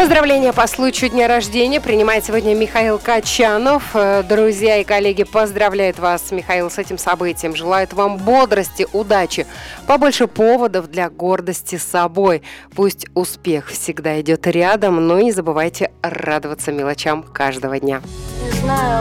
Поздравления по случаю дня рождения принимает сегодня Михаил Качанов. Друзья и коллеги поздравляют вас, Михаил, с этим событием. Желают вам бодрости, удачи, побольше поводов для гордости собой. Пусть успех всегда идет рядом, но не забывайте радоваться мелочам каждого дня. Не знаю,